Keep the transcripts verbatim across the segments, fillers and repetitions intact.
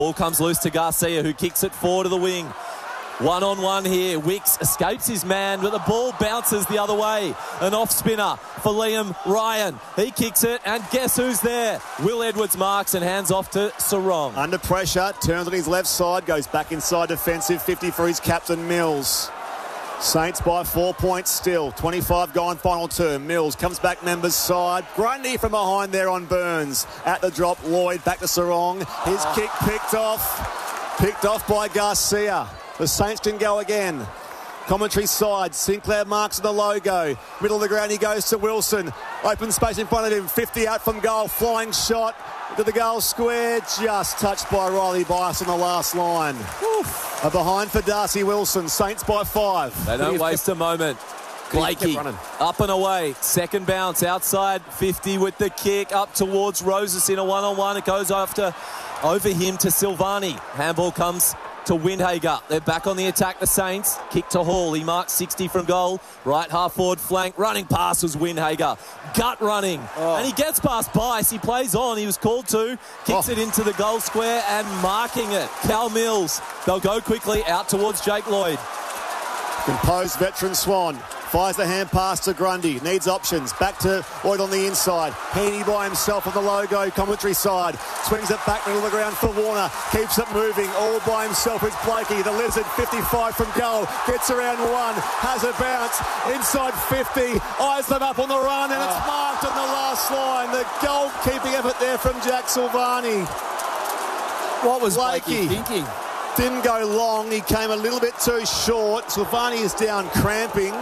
Ball comes loose to Garcia, who kicks it forward to the wing. One-on-one here. Wicks escapes his man, but the ball bounces the other way. An off-spinner for Liam Ryan. He kicks it, and guess who's there? Will Edwards marks and hands off to Sarong. Under pressure, turns on his left side, goes back inside defensive, fifty for his captain, Mills. Saints by four points still. twenty-five gone, final term. Mills comes back members side. Grundy from behind there on Burns. At the drop, Lloyd back to Sarong. His kick picked off. Picked off by Garcia. The Saints can go again. Commentary side, Sinclair marks the logo. Middle of the ground, he goes to Wilson. Open space in front of him. fifty out from goal. Flying shot to the goal square. Just touched by Riley Bias on the last line. Oof. A behind for Darcy Wilson. Saints by five. They don't waste a moment. Blakey up and away. Second bounce outside fifty with the kick up towards Roses in a one-on-one. It goes after over him to Silvani. Handball comes to Windhager. They're back on the attack, the Saints. Kick to Hall. He marks sixty from goal. Right half forward flank. Running pass was Windhager. Gut running. Oh. And he gets past Bice. He plays on. He was called to. Kicks oh. it into the goal square and marking it. Cal Mills. They'll go quickly out towards Jake Lloyd. Composed veteran Swan. Fires the hand pass to Grundy. Needs options. Back to Lloyd on the inside. Heaney by himself on the logo. Commentary side. Swings it back middle of the ground for Warner. Keeps it moving. All by himself is Blakey. The Lizard, fifty-five from goal. Gets around one. Has a bounce. Inside fifty. Eyes them up on the run. And it's marked on the last line. The goal-keeping effort there from Jack Silvani. What was Blakey Blakey thinking? Didn't go long. He came a little bit too short. Silvani is down cramping.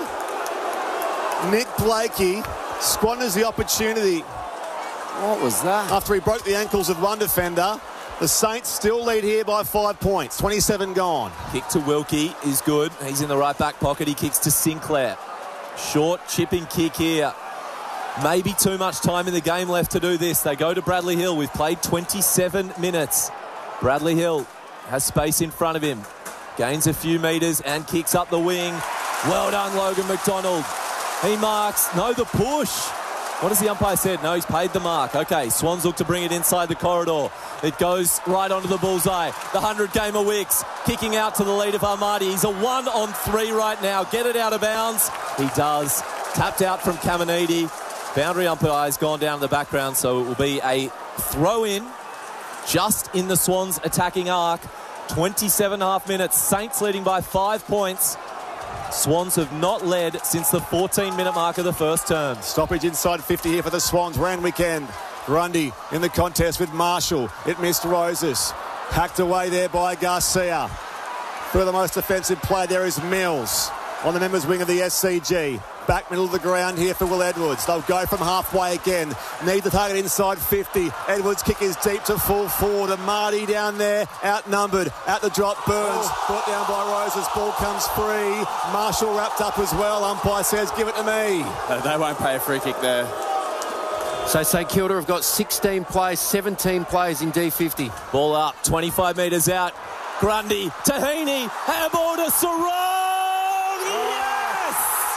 Nick Blakey squanders the opportunity. What was that? After he broke the ankles of one defender, the Saints still lead here by five points. twenty-seven gone. Kick to Wilkie is good. He's in the right back pocket. He kicks to Sinclair. Short chipping kick here. Maybe too much time in the game left to do this. They go to Bradley Hill. We've played twenty-seven minutes. Bradley Hill has space in front of him. Gains a few metres and kicks up the wing. Well done, Logan McDonald. He marks. No, the push. What has the umpire said? No, he's paid the mark. Okay, Swans look to bring it inside the corridor. It goes right onto the bullseye. The hundred-gamer Wicks kicking out to the lead of Armadi. He's a one on three right now. Get it out of bounds. He does. Tapped out from Caminiti. Boundary umpire has gone down in the background, so it will be a throw-in just in the Swans attacking arc. twenty-seven and a half minutes. Saints leading by five points. Swans have not led since the fourteen minute mark of the first term. Stoppage inside fifty here for the Swans. Round weekend. Grundy in the contest with Marshall. It missed Roses. Hacked away there by Garcia. For the most offensive play there is Mills on the members wing of the S C G. Back middle of the ground here for Will Edwards. They'll go from halfway again. Need the target inside fifty. Edwards' kick is deep to full forward. And Marty down there, outnumbered. At the drop, Burns. Oh. Brought down by Roses. Ball comes free. Marshall wrapped up as well. Umpire says, give it to me. No, they won't pay a free kick there. So St Kilda have got sixteen plays, seventeen plays in D fifty. Ball up, twenty-five metres out. Grundy to Heaney. Handball to Sarong. Yes!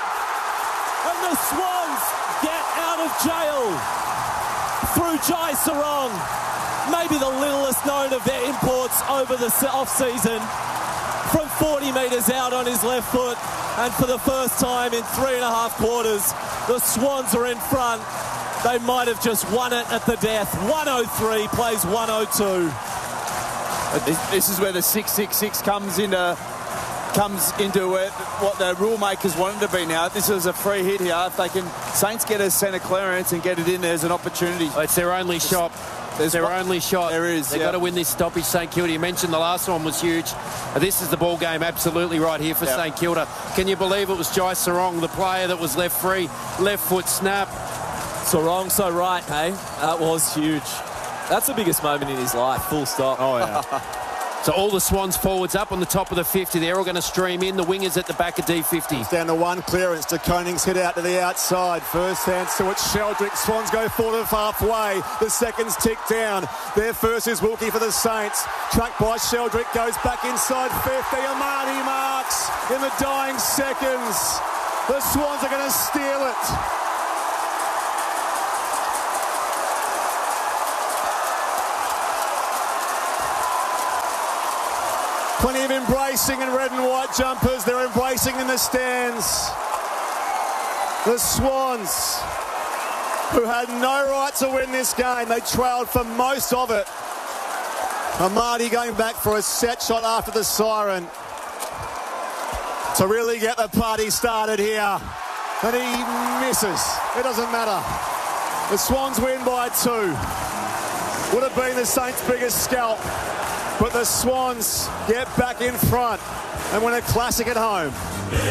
And the Swans get out of jail through Jai Sarong. Maybe the littlest known of their imports over the off-season. From forty metres out on his left foot. And for the first time in three and a half quarters, the Swans are in front. They might have just won it at the death. one oh three plays one oh two. This, this is where the six six six comes into comes into it, what the rule makers wanted to be now. This is a free hit here. If they can, Saints get a centre clearance and get it in, there's an opportunity. Oh, it's their only shot. There's their only shot. There is. They've yeah. got to win this stoppage, St Kilda. You mentioned the last one was huge. This is the ball game absolutely right here for yep. St Kilda. Can you believe it was Jai Sarong, the player that was left free, left foot snap. Sarong so right, hey? That was huge. That's the biggest moment in his life, full stop. Oh, yeah. So all the Swans forwards up on the top of the fifty. They're all going to stream in. The wingers at the back of D fifty. It's down to one clearance to Koning's hit out to the outside. First hand to it, Sheldrick. Swans go forward of halfway. The seconds tick down. Their first is Wilkie for the Saints. Tracked by Sheldrick. Goes back inside fifty. Amani marks in the dying seconds. The Swans are going to steal it. Plenty of embracing in red and white jumpers. They're embracing in the stands. The Swans, who had no right to win this game. They trailed for most of it. Amadi going back for a set shot after the siren to really get the party started here. And he misses. It doesn't matter. The Swans win by two. Would have been the Saints' biggest scalp. But the Swans get back in front and win a classic at home.